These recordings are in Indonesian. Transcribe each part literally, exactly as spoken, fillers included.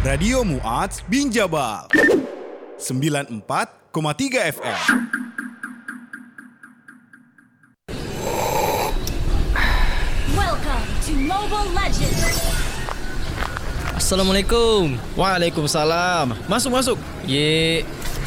Radio Mu'adz bin Jabal sembilan puluh empat koma tiga F M. Welcome to Mobile Legends. Assalamualaikum. Waalaikumsalam. Masuk masuk. Ye.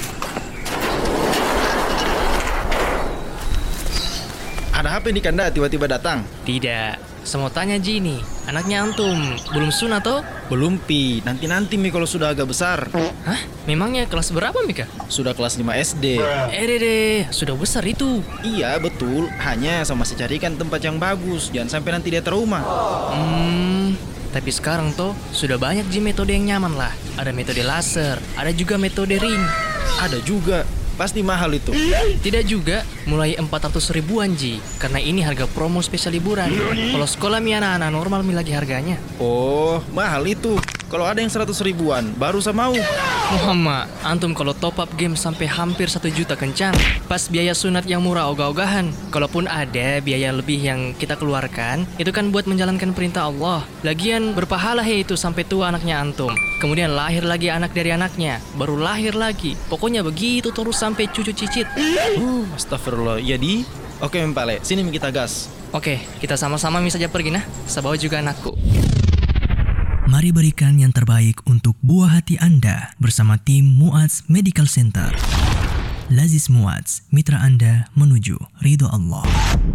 Ada apa nih Kanda tiba-tiba datang? Tidak. Saya mau tanya Ji nih, anaknya antum belum sunat toh? Belum Pi, nanti-nanti Mi kalau sudah agak besar. Hah? Memangnya kelas berapa Mika? Sudah kelas lima S D. Eh deh, sudah besar itu. Iya betul, hanya saya masih carikan tempat yang bagus. Jangan sampai nanti dia trauma. Hmm, tapi sekarang toh sudah banyak Ji metode yang nyaman lah. Ada metode laser, ada juga metode ring. Ada juga, pasti mahal itu. Tidak juga, mulai empat ratus ribuan Ji. Karena ini harga promo spesial liburan. Kalau sekolah mi anak-anak normal mi lagi harganya. Oh, mahal itu. Kalau ada yang seratus ribuan, baru saya mau. Muhammad, antum kalau top up game sampai hampir satu juta kencang. Pas biaya sunat yang murah ogah-ogahan. Kalaupun ada biaya lebih yang kita keluarkan, itu kan buat menjalankan perintah Allah. Lagian berpahala he itu sampai tua anaknya antum. Kemudian lahir lagi anak dari anaknya, baru lahir lagi. Pokoknya begitu terus sampai cucu cicit. Uh, astagfirullah. Iya di. Oke Mpale, sini kita gas. Oke, kita sama-sama mi saja pergi nah. Saya bawa juga anakku. Mari berikan yang terbaik untuk buah hati Anda bersama tim Mu'adz Medical Center. Lazis Mu'adz, mitra Anda menuju ridho Allah.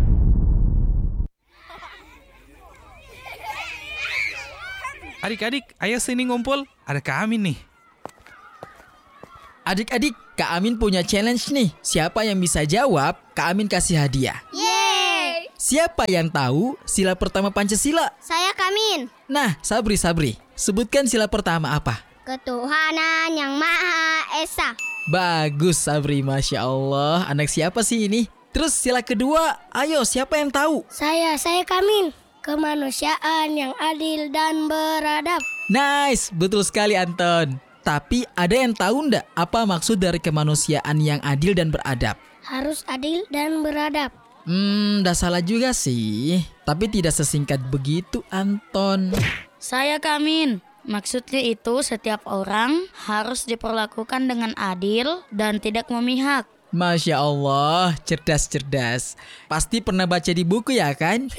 Adik-adik, ayo sini ngumpul. Ada Kak Amin nih. Adik-adik, Kak Amin punya challenge nih. Siapa yang bisa jawab, Kak Amin kasih hadiah. Yeay! Siapa yang tahu sila pertama Pancasila? Saya Kak Amin. Nah, Sabri, Sabri. Sebutkan sila pertama apa? Ketuhanan yang Maha Esa. Bagus, Sabri. Masya Allah. Anak siapa sih ini? Terus sila kedua, ayo siapa yang tahu? Saya, saya Kak Amin. Kemanusiaan yang adil dan beradab. Nice, betul sekali Anton. Tapi ada yang tahu ndak apa maksud dari kemanusiaan yang adil dan beradab? Harus adil dan beradab. Hmm, dah salah juga sih. Tapi tidak sesingkat begitu, Anton. Saya Kak Amin. Maksudnya itu setiap orang harus diperlakukan dengan adil dan tidak memihak. Masya Allah, cerdas-cerdas. Pasti pernah baca di buku ya kan?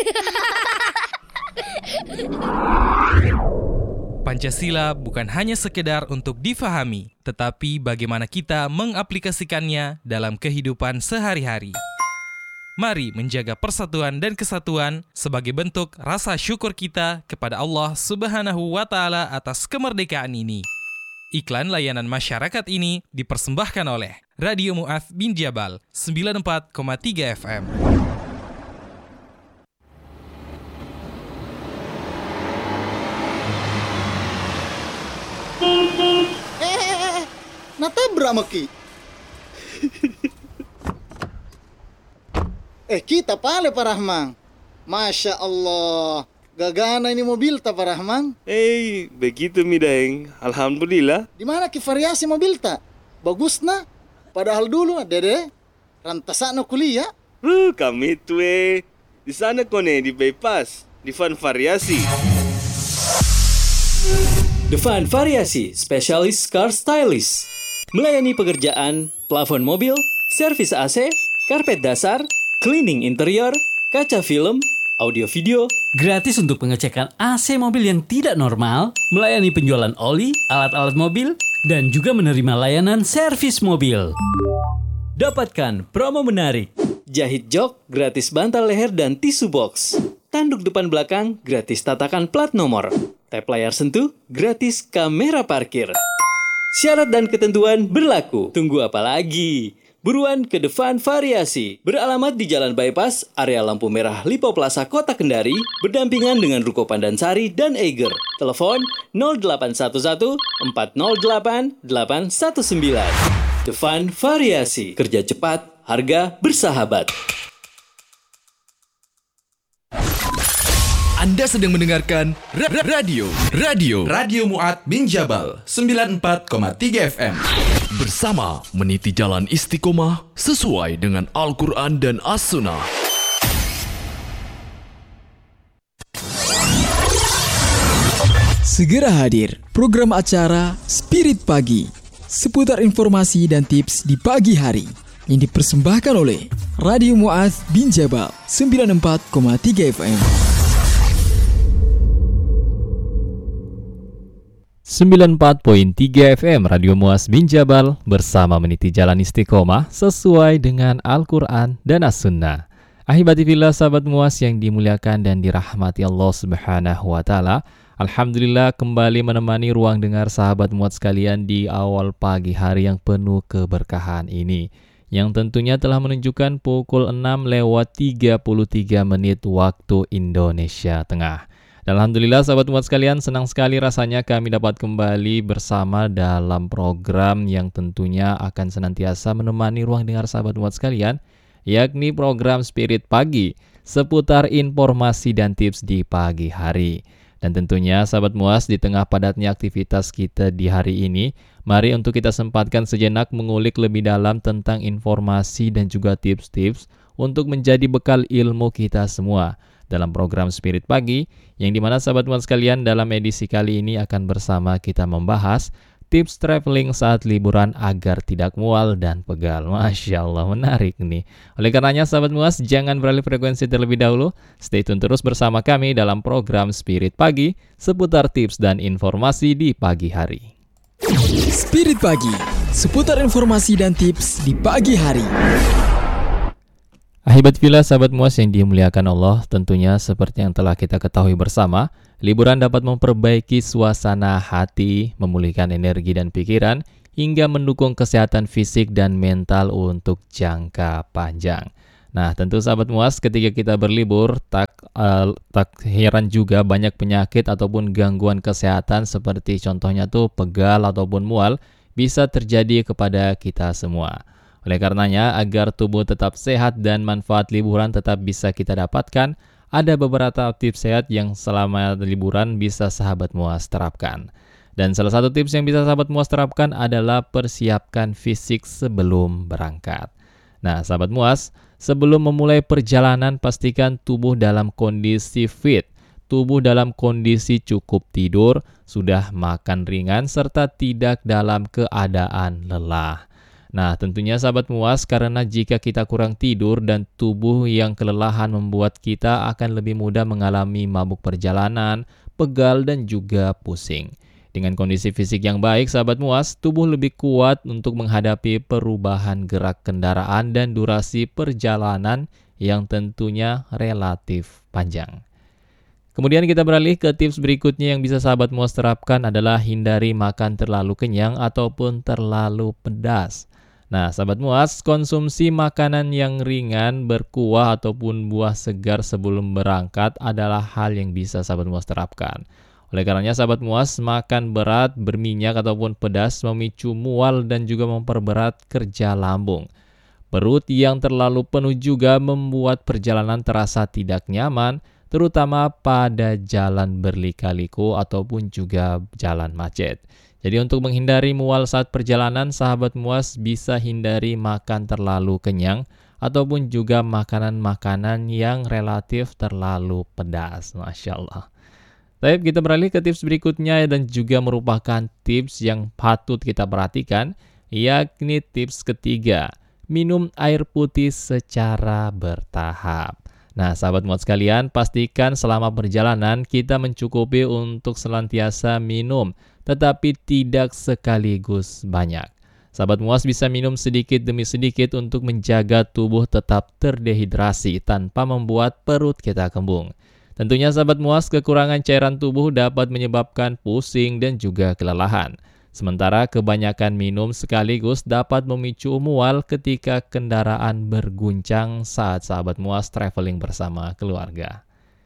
Pancasila bukan hanya sekedar untuk difahami, tetapi bagaimana kita mengaplikasikannya dalam kehidupan sehari-hari. Mari menjaga persatuan dan kesatuan sebagai bentuk rasa syukur kita kepada Allah Subhanahu wa Ta'ala atas kemerdekaan ini. Iklan layanan masyarakat ini dipersembahkan oleh Radio Mu'adz bin Jabal sembilan puluh empat koma tiga F M. Eh, natabrak maki. Eh, kita pale Pak Rahman. Masya Allah. Gagana ini mobil ta Pak Rahman. Eh, begitu mi Daeng. Alhamdulillah. Di mana ki variasi mobil ta? Bagus na. Padahal dulu Dede rantasana kuliah. Uh, kami tuh eh. Di sana kone di bypass, di Van Variasi. The Van Variasi, spesialis car stylist. Melayani pekerjaan plafon mobil, servis A C, karpet dasar, cleaning interior, kaca film, audio video. Gratis untuk pengecekan A C mobil yang tidak normal, melayani penjualan oli, alat-alat mobil, dan juga menerima layanan servis mobil. Dapatkan promo menarik. Jahit jok, gratis bantal leher dan tisu box. Tanduk depan belakang, gratis tatakan plat nomor. Tap layar sentuh, gratis kamera parkir. Syarat dan ketentuan berlaku. Tunggu apa lagi? Buruan ke The Van Variasi. Beralamat di Jalan Bypass, area lampu merah Lipo Plaza Kota Kendari, berdampingan dengan Ruko Pandansari dan Eiger. Telepon nol delapan satu satu empat nol delapan delapan satu sembilan. The Van Variasi. Kerja cepat, harga bersahabat. Anda sedang mendengarkan ra- ra- Radio Radio Radio Mu'adz bin Jabal sembilan puluh empat koma tiga F M. Bersama meniti jalan istiqomah sesuai dengan Al-Quran dan As-Sunnah. segera hadir program acara Spirit Pagi, seputar informasi dan tips di pagi hari yang dipersembahkan oleh Radio Mu'adz bin Jabal sembilan puluh empat koma tiga F M. sembilan puluh empat koma tiga F M Radio Mu'adz bin Jabal bersama meniti jalan istiqomah sesuai dengan Al-Quran dan As-Sunnah. Ahibati fillah, sahabat Mu'adz yang dimuliakan dan dirahmati Allah Subhanahu wa Ta'ala. Alhamdulillah kembali menemani ruang dengar sahabat Mu'adz sekalian di awal pagi hari yang penuh keberkahan ini, yang tentunya telah menunjukkan pukul enam lewat tiga puluh tiga menit waktu Indonesia Tengah. Alhamdulillah sahabat Mu'adz sekalian, senang sekali rasanya kami dapat kembali bersama dalam program yang tentunya akan senantiasa menemani ruang dengar sahabat Mu'adz sekalian, yakni program Spirit Pagi, seputar informasi dan tips di pagi hari. Dan tentunya sahabat Mu'adz, di tengah padatnya aktivitas kita di hari ini, mari untuk kita sempatkan sejenak mengulik lebih dalam tentang informasi dan juga tips-tips untuk menjadi bekal ilmu kita semua dalam program Spirit Pagi, yang dimana sahabat Mu'adz sekalian dalam edisi kali ini akan bersama kita membahas tips traveling saat liburan agar tidak mual dan pegal. Masya Allah, menarik nih. Oleh karenanya sahabat Mu'adz, jangan beralih frekuensi terlebih dahulu. Stay tune terus bersama kami dalam program Spirit Pagi, seputar tips dan informasi di pagi hari. Spirit Pagi, seputar informasi dan tips di pagi hari. Ahibat fillah sahabat Mu'adz yang dimuliakan Allah, tentunya seperti yang telah kita ketahui bersama, liburan dapat memperbaiki suasana hati, memulihkan energi dan pikiran, hingga mendukung kesehatan fisik dan mental untuk jangka panjang. Nah, tentu sahabat Mu'adz, ketika kita berlibur, tak, uh, tak heran juga banyak penyakit ataupun gangguan kesehatan seperti contohnya tuh pegal ataupun mual bisa terjadi kepada kita semua. Oleh karenanya, agar tubuh tetap sehat dan manfaat liburan tetap bisa kita dapatkan, ada beberapa tips sehat yang selama liburan bisa sahabat Mu'adz terapkan. Dan salah satu tips yang bisa sahabat Mu'adz terapkan adalah persiapkan fisik sebelum berangkat. Nah, sahabat Mu'adz, sebelum memulai perjalanan pastikan tubuh dalam kondisi fit, tubuh dalam kondisi cukup tidur, sudah makan ringan, serta tidak dalam keadaan lelah. Nah, tentunya sahabat Mu'adz, karena jika kita kurang tidur dan tubuh yang kelelahan membuat kita akan lebih mudah mengalami mabuk perjalanan, pegal, dan juga pusing. Dengan kondisi fisik yang baik, sahabat Mu'adz, tubuh lebih kuat untuk menghadapi perubahan gerak kendaraan dan durasi perjalanan yang tentunya relatif panjang. Kemudian kita beralih ke tips berikutnya yang bisa sahabat Mu'adz terapkan adalah hindari makan terlalu kenyang ataupun terlalu pedas. Nah, sahabat Mu'adz, konsumsi makanan yang ringan, berkuah ataupun buah segar sebelum berangkat adalah hal yang bisa sahabat Mu'adz terapkan. Oleh karenanya sahabat Mu'adz, makan berat, berminyak ataupun pedas memicu mual dan juga memperberat kerja lambung. Perut yang terlalu penuh juga membuat perjalanan terasa tidak nyaman, terutama pada jalan berlika-liku ataupun juga jalan macet. Jadi untuk menghindari mual saat perjalanan, sahabat Mu'adz bisa hindari makan terlalu kenyang ataupun juga makanan-makanan yang relatif terlalu pedas. Masya Allah. Baik, kita beralih ke tips berikutnya dan juga merupakan tips yang patut kita perhatikan, yakni tips ketiga, minum air putih secara bertahap. Nah, sahabat Mu'adz sekalian, pastikan selama perjalanan kita mencukupi untuk senantiasa minum, tetapi tidak sekaligus banyak. Sahabat Mu'adz bisa minum sedikit demi sedikit untuk menjaga tubuh tetap terdehidrasi tanpa membuat perut kita kembung. Tentunya sahabat Mu'adz, kekurangan cairan tubuh dapat menyebabkan pusing dan juga kelelahan. Sementara kebanyakan minum sekaligus dapat memicu mual ketika kendaraan berguncang saat sahabat Mu'adz traveling bersama keluarga.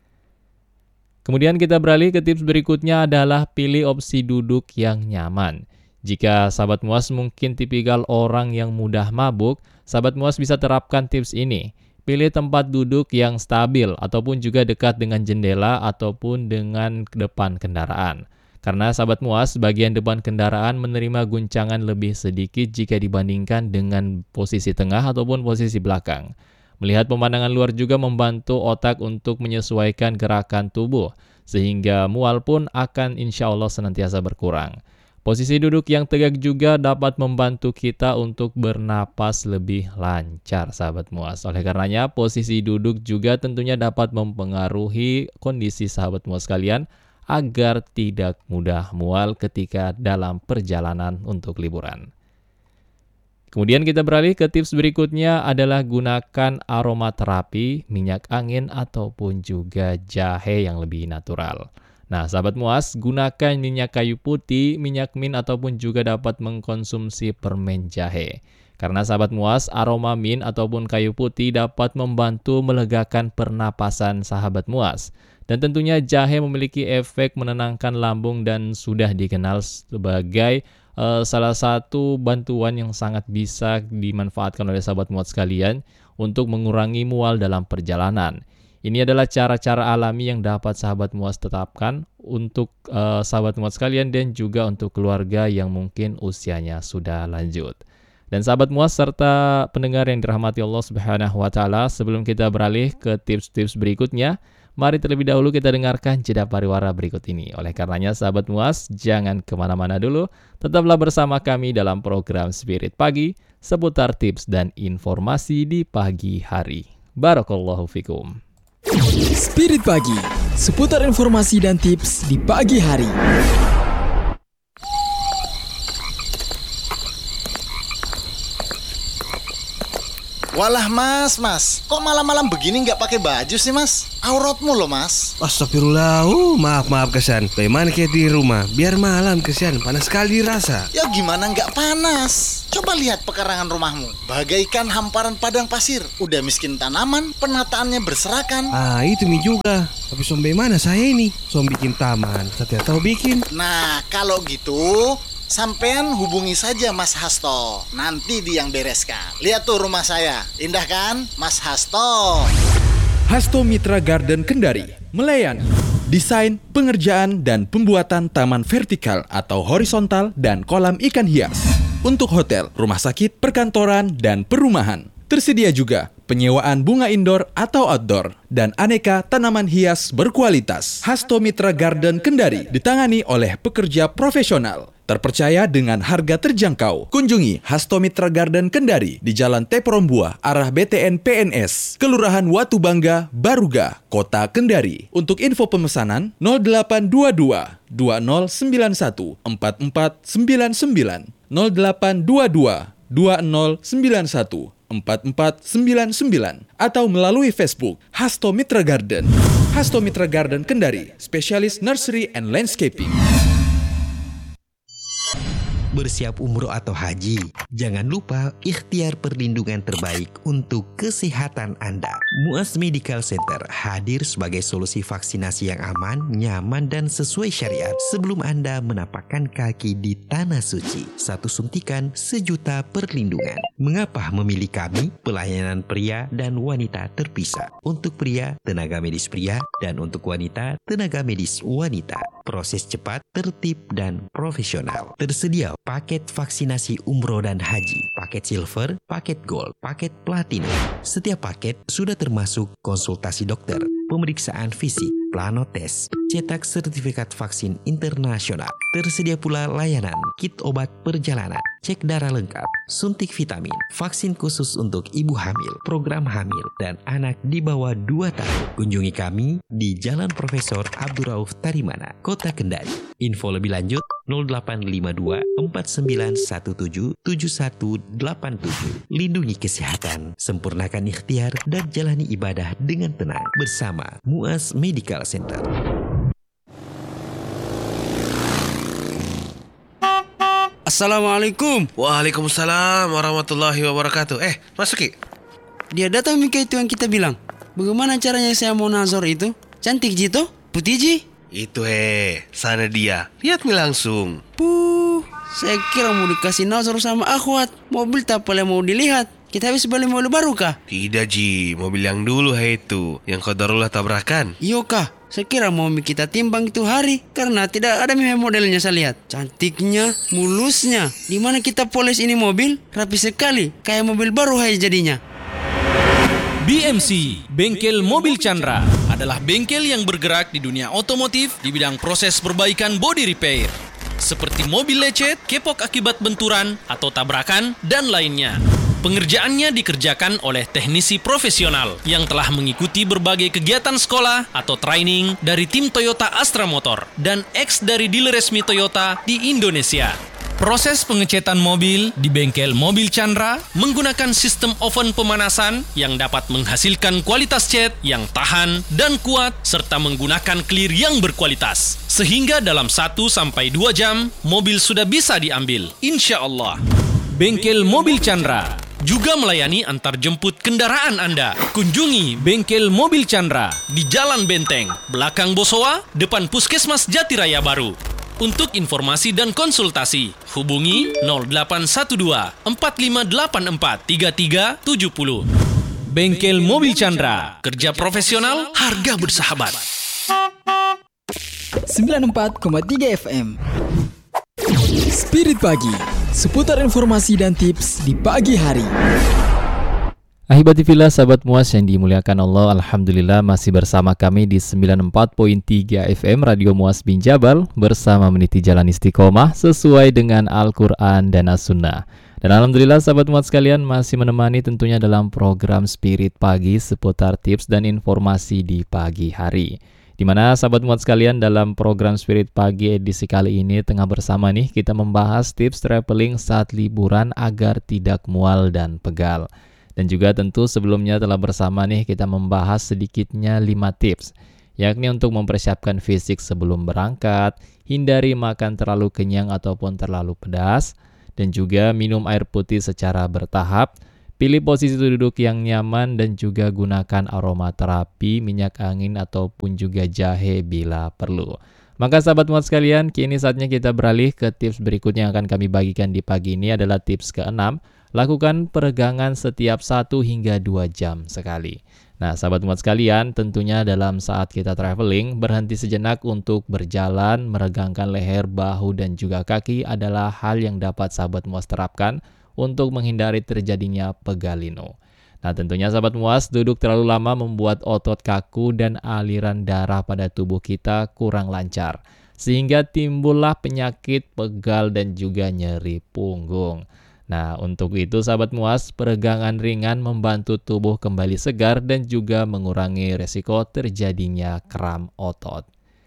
Kemudian kita beralih ke tips berikutnya adalah pilih opsi duduk yang nyaman. Jika sahabat Mu'adz mungkin tipikal orang yang mudah mabuk, sahabat Mu'adz bisa terapkan tips ini. Pilih tempat duduk yang stabil ataupun juga dekat dengan jendela ataupun dengan depan kendaraan. Karena sahabat Mu'adz, bagian depan kendaraan menerima guncangan lebih sedikit jika dibandingkan dengan posisi tengah ataupun posisi belakang. Melihat pemandangan luar juga membantu otak untuk menyesuaikan gerakan tubuh, sehingga mual pun akan insya Allah senantiasa berkurang. Posisi duduk yang tegak juga dapat membantu kita untuk bernapas lebih lancar, sahabat Muaz. Oleh karenanya, posisi duduk juga tentunya dapat mempengaruhi kondisi sahabat Muaz sekalian agar tidak mudah mual ketika dalam perjalanan untuk liburan. Kemudian kita beralih ke tips berikutnya adalah gunakan aromaterapi, minyak angin ataupun juga jahe yang lebih natural. Nah, sahabat Muaz, gunakan minyak kayu putih, minyak mint ataupun juga dapat mengkonsumsi permen jahe. Karena sahabat Muaz, aroma mint ataupun kayu putih dapat membantu melegakan pernapasan sahabat Muaz. Dan tentunya jahe memiliki efek menenangkan lambung dan sudah dikenal sebagai uh, salah satu bantuan yang sangat bisa dimanfaatkan oleh sahabat Muaz sekalian untuk mengurangi mual dalam perjalanan. Ini adalah cara-cara alami yang dapat sahabat Muaz tetapkan untuk uh, sahabat Muaz sekalian dan juga untuk keluarga yang mungkin usianya sudah lanjut. Dan sahabat Muaz serta pendengar yang dirahmati Allah Subhanahu wa taala, sebelum kita beralih ke tips-tips berikutnya, mari terlebih dahulu kita dengarkan jeda pariwara berikut ini. Oleh karenanya sahabat Muaz, jangan kemana-mana dulu, tetaplah bersama kami dalam program Spirit Pagi seputar tips dan informasi di pagi hari. Barakallahu fikum. Spirit Pagi, seputar informasi dan tips di pagi hari. Walah mas, mas, kok malam-malam begini nggak pakai baju sih mas? Auratmu loh mas. Astagfirullah, uh, maaf maaf Kesan. Bagaimana kayak di rumah? Biar malam Kesan, panas sekali dirasa. Ya gimana nggak panas? Coba lihat pekarangan rumahmu, bagaikan hamparan padang pasir. Udah miskin tanaman, penataannya berserakan. Ah itu mi juga. Tapi som bagaimana saya ini? Som bikin taman, saya tahu bikin. Nah kalau gitu, sampean hubungi saja Mas Hasto. Nanti dia yang bereskan. Lihat tuh rumah saya, indah kan Mas Hasto? Hasto Mitra Garden Kendari melayani desain, pengerjaan, dan pembuatan taman vertikal atau horizontal dan kolam ikan hias untuk hotel, rumah sakit, perkantoran, dan perumahan. Tersedia juga penyewaan bunga indoor atau outdoor dan aneka tanaman hias berkualitas. Hasto Mitra Garden Kendari ditangani oleh pekerja profesional, terpercaya dengan harga terjangkau. Kunjungi Hasto Mitra Garden Kendari di Jalan Teprombuah, arah B T N P N S, Kelurahan Watu Bangga, Baruga, Kota Kendari. Untuk info pemesanan nol delapan dua dua dua nol sembilan satu empat empat sembilan sembilan, nol delapan dua dua dua nol sembilan satu empat empat sembilan sembilan atau melalui Facebook Hasto Mitra Garden. Hasto Mitra Garden Kendari, spesialis nursery and landscaping. Bersiap umroh atau haji, jangan lupa ikhtiar perlindungan terbaik untuk kesehatan Anda. Muaz Medical Center hadir sebagai solusi vaksinasi yang aman, nyaman, dan sesuai syariat sebelum Anda menapakkan kaki di Tanah Suci. Satu suntikan, sejuta perlindungan. Mengapa memilih kami? Pelayanan pria dan wanita terpisah. Untuk pria, tenaga medis pria, dan untuk wanita, tenaga medis wanita. Proses cepat, tertib, dan profesional. Tersedia paket vaksinasi umroh dan haji, paket silver, paket gold, paket platinum. Setiap paket sudah termasuk konsultasi dokter, pemeriksaan fisik, plano tes, cetak sertifikat vaksin internasional. Tersedia pula layanan kit obat perjalanan, cek darah lengkap, suntik vitamin, vaksin khusus untuk ibu hamil, program hamil, dan anak di bawah dua tahun. Kunjungi kami di Jalan Profesor Abdurrauf Tarimana, Kota Kendari. Info lebih lanjut nol delapan lima dua empat sembilan satu tujuh tujuh satu delapan tujuh. Lindungi kesehatan, sempurnakan ikhtiar, dan jalani ibadah dengan tenang bersama Muaz Medical Center. Assalamualaikum. Waalaikumsalam warahmatullahi wabarakatuh. Eh, masuki. Dia datang Mika itu yang kita bilang. Bagaimana caranya saya mau nazar itu? Cantik Jito? Putih Ji? Itu he, sana dia. Lihat mi langsung. Puh, saya kira mau dikasih nazar sama akhwat. Mobil tak boleh mau dilihat. Kita habis beli mobil baru kah? Tidak Ji, mobil yang dulu he itu, yang qadarullah tabrakan. Iyo kah? Saya kira mau kita timbang itu hari, karena tidak ada modelnya saya lihat. Cantiknya, mulusnya. Di mana kita polis ini mobil? Rapi sekali, kayak mobil baru hai jadinya. B M C, Bengkel Mobil Chandra. Ada adalah bengkel yang bergerak di dunia otomotif di bidang proses perbaikan body repair, seperti mobil lecet, kepok akibat benturan atau tabrakan, dan lainnya. Pengerjaannya dikerjakan oleh teknisi profesional yang telah mengikuti berbagai kegiatan sekolah atau training dari tim Toyota Astra Motor dan ex dari dealer resmi Toyota di Indonesia. Proses pengecetan mobil di bengkel Mobil Chandra menggunakan sistem oven pemanasan yang dapat menghasilkan kualitas cat yang tahan dan kuat serta menggunakan clear yang berkualitas. Sehingga dalam satu sampai dua jam, mobil sudah bisa diambil. Insya Allah. Bengkel Mobil Chandra juga melayani antar jemput kendaraan Anda. Kunjungi Bengkel Mobil Chandra di Jalan Benteng, belakang Bosowa, depan Puskesmas Jatiraya Baru. Untuk informasi dan konsultasi, hubungi nol delapan satu dua empat lima delapan empat tiga tiga tujuh nol. Bengkel Mobil Chandra, kerja profesional, harga bersahabat. sembilan puluh empat koma tiga F M Spirit Pagi, seputar informasi dan tips di pagi hari. Ahibatifillah, sahabat Muas yang dimuliakan Allah, Alhamdulillah masih bersama kami di sembilan puluh empat koma tiga F M Radio Muas bin Jabal bersama meniti jalan istiqomah sesuai dengan Al-Quran dan As-Sunnah. Dan Alhamdulillah sahabat Muas sekalian masih menemani tentunya dalam program Spirit Pagi seputar tips dan informasi di pagi hari. Di mana sahabat Muat sekalian dalam program Spirit Pagi edisi kali ini tengah bersama nih kita membahas tips traveling saat liburan agar tidak mual dan pegal. Dan juga tentu sebelumnya telah bersama nih kita membahas sedikitnya lima tips, yakni untuk mempersiapkan fisik sebelum berangkat, hindari makan terlalu kenyang ataupun terlalu pedas, dan juga minum air putih secara bertahap, pilih posisi duduk yang nyaman dan juga gunakan aromaterapi, minyak angin ataupun juga jahe bila perlu. Maka sahabat muat sekalian, kini saatnya kita beralih ke tips berikutnya yang akan kami bagikan di pagi ini adalah tips keenam. Lakukan peregangan setiap satu hingga dua jam sekali. Nah, sahabat muat sekalian, tentunya dalam saat kita traveling, berhenti sejenak untuk berjalan, meregangkan leher, bahu, dan juga kaki adalah hal yang dapat sahabat muas terapkan untuk menghindari terjadinya pegalino. Nah, tentunya sahabat muas, duduk terlalu lama membuat otot kaku dan aliran darah pada tubuh kita kurang lancar, sehingga timbullah penyakit pegal dan juga nyeri punggung. Nah, untuk itu sahabat muas, peregangan ringan membantu tubuh kembali segar dan juga mengurangi resiko terjadinya kram otot.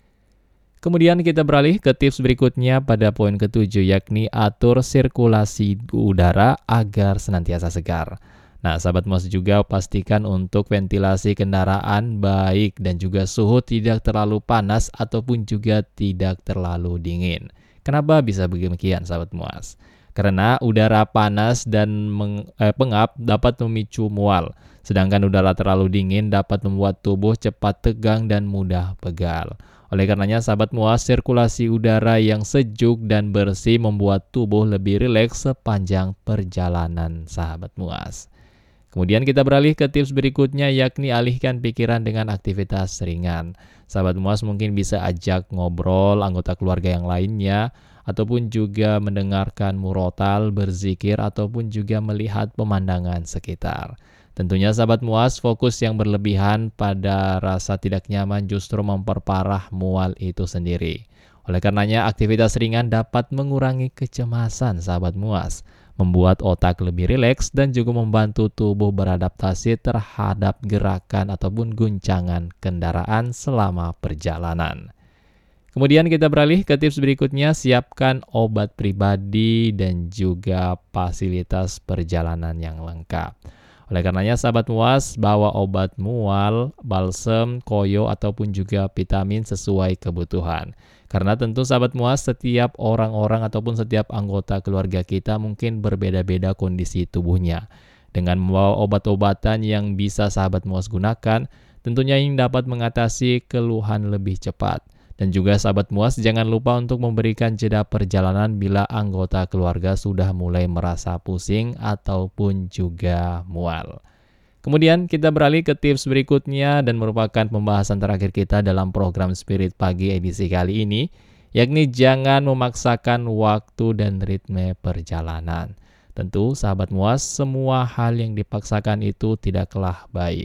Kemudian kita beralih ke tips berikutnya pada poin ketujuh, yakni atur sirkulasi udara agar senantiasa segar. Nah, sahabat muas juga pastikan untuk ventilasi kendaraan baik dan juga suhu tidak terlalu panas ataupun juga tidak terlalu dingin. Kenapa bisa demikian sahabat muas? Karena udara panas dan meng, eh, pengap dapat memicu mual, sedangkan udara terlalu dingin dapat membuat tubuh cepat tegang dan mudah pegal. Oleh karenanya sahabat muas, sirkulasi udara yang sejuk dan bersih membuat tubuh lebih rileks sepanjang perjalanan sahabat muas. Kemudian kita beralih ke tips berikutnya, yakni alihkan pikiran dengan aktivitas ringan. Sahabat muas mungkin bisa ajak ngobrol anggota keluarga yang lainnya, ataupun juga mendengarkan murotal, berzikir, ataupun juga melihat pemandangan sekitar. Tentunya sahabat muas, fokus yang berlebihan pada rasa tidak nyaman justru memperparah mual itu sendiri. Oleh karenanya, aktivitas ringan dapat mengurangi kecemasan sahabat muas, membuat otak lebih rileks dan juga membantu tubuh beradaptasi terhadap gerakan ataupun guncangan kendaraan selama perjalanan. Kemudian kita beralih ke tips berikutnya, siapkan obat pribadi dan juga fasilitas perjalanan yang lengkap. Oleh karenanya sahabat muas, bawa obat mual, balsem, koyo ataupun juga vitamin sesuai kebutuhan. Karena tentu sahabat muas, setiap orang-orang ataupun setiap anggota keluarga kita mungkin berbeda-beda kondisi tubuhnya. Dengan membawa obat-obatan yang bisa sahabat muas gunakan, tentunya ini dapat mengatasi keluhan lebih cepat. Dan juga sahabat muas, jangan lupa untuk memberikan jeda perjalanan bila anggota keluarga sudah mulai merasa pusing ataupun juga mual. Kemudian kita beralih ke tips berikutnya dan merupakan pembahasan terakhir kita dalam program Spirit Pagi edisi kali ini, yakni jangan memaksakan waktu dan ritme perjalanan. Tentu sahabat muas, semua hal yang dipaksakan itu tidaklah baik.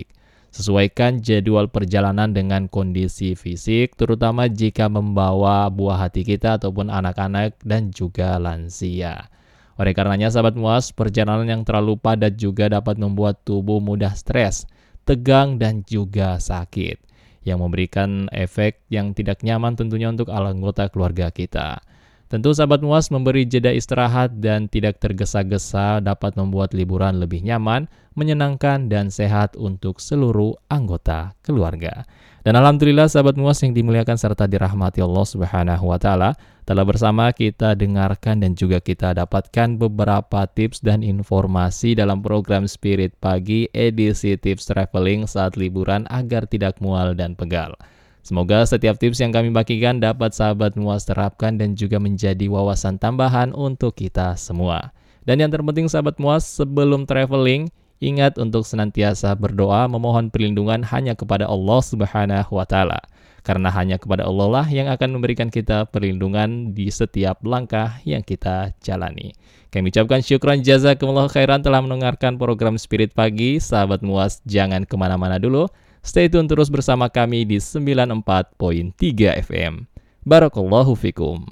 Sesuaikan jadwal perjalanan dengan kondisi fisik, terutama jika membawa buah hati kita ataupun anak-anak dan juga lansia. Oleh karenanya sahabat Muas, perjalanan yang terlalu padat juga dapat membuat tubuh mudah stres, tegang dan juga sakit, yang memberikan efek yang tidak nyaman tentunya untuk anggota keluarga kita. Tentu sahabat Muas, memberi jeda istirahat dan tidak tergesa-gesa dapat membuat liburan lebih nyaman, menyenangkan dan sehat untuk seluruh anggota keluarga. Dan alhamdulillah sahabat Muas yang dimuliakan serta dirahmati Allah Subhanahu wa taala, telah bersama kita dengarkan dan juga kita dapatkan beberapa tips dan informasi dalam program Spirit Pagi edisi tips traveling saat liburan agar tidak mual dan pegal. Semoga setiap tips yang kami bagikan dapat sahabat Muas terapkan dan juga menjadi wawasan tambahan untuk kita semua. Dan yang terpenting sahabat Muas, sebelum traveling, ingat untuk senantiasa berdoa memohon perlindungan hanya kepada Allah Subhanahu wa taala. Karena hanya kepada Allah lah yang akan memberikan kita perlindungan di setiap langkah yang kita jalani. Kami ucapkan syukran jazakumullah khairan telah mendengarkan program Spirit Pagi. Sahabat Muas, jangan kemana-mana dulu. Stay tune terus bersama kami di sembilan puluh empat koma tiga F M. Barakallahu fikum.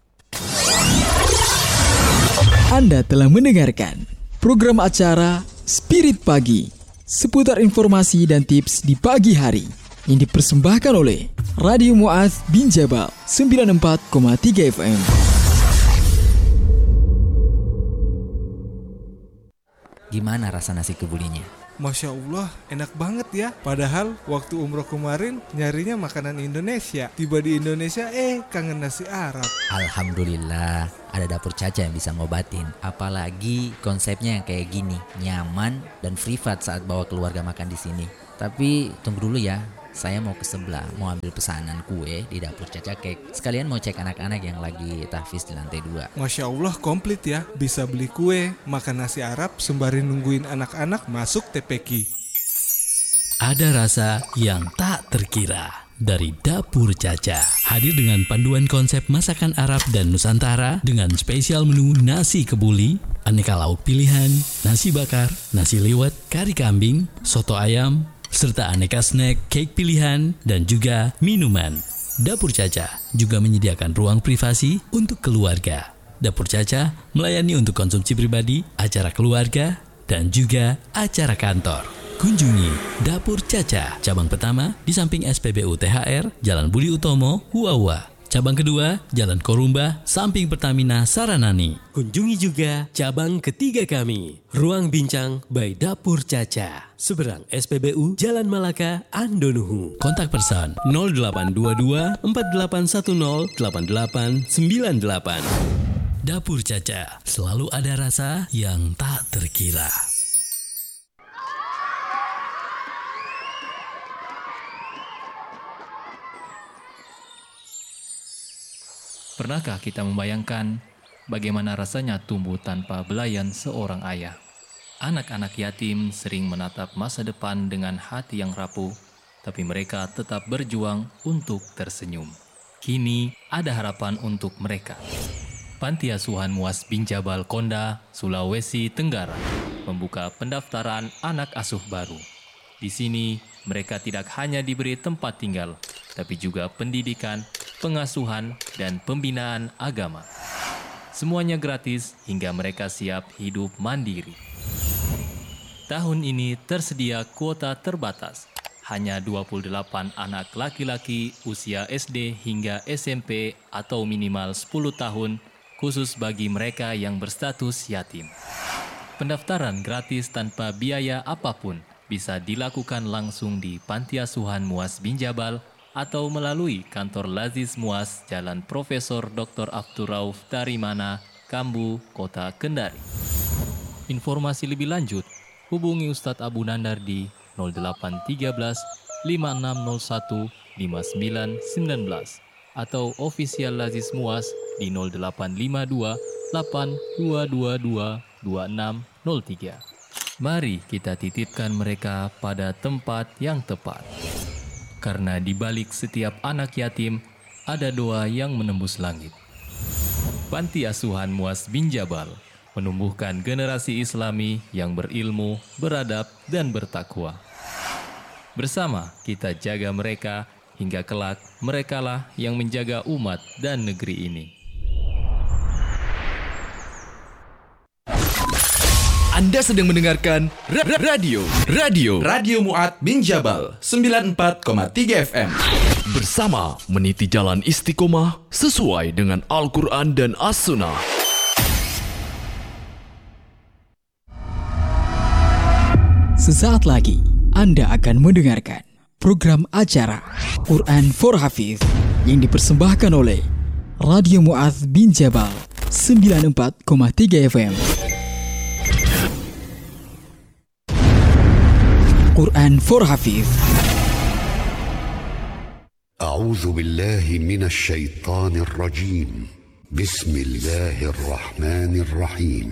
Anda telah mendengarkan program acara Spirit Pagi, seputar informasi dan tips di pagi hari, yang dipersembahkan oleh Radio Mu'adz bin Jabal sembilan puluh empat koma tiga F M. Gimana rasa nasi kebulinya? Masya Allah, enak banget ya. Padahal waktu umroh kemarin nyarinya makanan Indonesia. Tiba di Indonesia, eh kangen nasi Arab. Alhamdulillah, ada Dapur Caca yang bisa ngobatin. Apalagi konsepnya yang kayak gini, nyaman dan privat saat bawa keluarga makan di sini. Tapi tunggu dulu ya, saya mau ke sebelah, mau ambil pesanan kue di Dapur Caca Cake. Sekalian mau cek anak-anak yang lagi tahfiz di lantai dua. Masya Allah, komplit ya. Bisa beli kue, makan nasi Arab, sembari nungguin anak-anak masuk T P Q. Ada rasa yang tak terkira dari Dapur Caca. Hadir dengan panduan konsep masakan Arab dan Nusantara dengan spesial menu nasi kebuli, aneka lauk pilihan, nasi bakar, nasi liwet, kari kambing, soto ayam, serta aneka snack, cake pilihan, dan juga minuman. Dapur Caca juga menyediakan ruang privasi untuk keluarga. Dapur Caca melayani untuk konsumsi pribadi, acara keluarga, dan juga acara kantor. Kunjungi Dapur Caca, cabang pertama di samping S P B U T H R, Jalan Budi Utomo, Huawa. Cabang kedua, Jalan Korumba, samping Pertamina Saranani. Kunjungi juga cabang ketiga kami, Ruang Bincang by Dapur Caca, seberang S P B U Jalan Malaka, Andonuhu. Kontak person nol delapan dua dua empat delapan satu nol delapan delapan sembilan delapan. Dapur Caca, selalu ada rasa yang tak terkira. Pernahkah kita membayangkan bagaimana rasanya tumbuh tanpa belayan seorang ayah? Anak-anak yatim sering menatap masa depan dengan hati yang rapuh, tapi mereka tetap berjuang untuk tersenyum. Kini ada harapan untuk mereka. Panti Asuhan Muaz bin Jabal Konda, Sulawesi Tenggara, membuka pendaftaran anak asuh baru. Di sini, mereka tidak hanya diberi tempat tinggal, tapi juga pendidikan, pengasuhan, dan pembinaan agama. Semuanya gratis hingga mereka siap hidup mandiri. Tahun ini tersedia kuota terbatas. Hanya dua puluh delapan anak laki-laki usia S D hingga S M P atau minimal sepuluh tahun, khusus bagi mereka yang berstatus yatim. Pendaftaran gratis tanpa biaya apapun bisa dilakukan langsung di Panti Asuhan Muaz bin Jabal atau melalui kantor Lazis Muaz, Jalan Profesor Doktor Abdur Rauf Tarimana, Kambu, Kota Kendari. Informasi lebih lanjut, hubungi Ustadz Abu Nandar di nol delapan tiga belas lima enam nol satu lima sembilan sembilan belas atau official Lazis Muaz di nol delapan lima dua delapan dua dua dua dua enam nol tiga. Mari kita titipkan mereka pada tempat yang tepat. Karena di balik setiap anak yatim, ada doa yang menembus langit. Panti Asuhan Muaz bin Jabal menumbuhkan generasi Islami yang berilmu, beradab, dan bertakwa. Bersama kita jaga mereka, hingga kelak merekalah yang menjaga umat dan negeri ini. Anda sedang mendengarkan ra- ra- radio, radio, Radio Mu'ad bin Jabal sembilan puluh empat koma tiga F M. Bersama meniti jalan istiqomah sesuai dengan Al-Quran dan As-Sunnah. Sesaat lagi Anda akan mendengarkan program acara Quran for Hafiz yang dipersembahkan oleh Radio Mu'adz bin Jabal sembilan puluh empat koma tiga F M. Quran for Hafiz. أعوذ بالله من الشيطان الرجيم. بسم الله الرحمن الرحيم.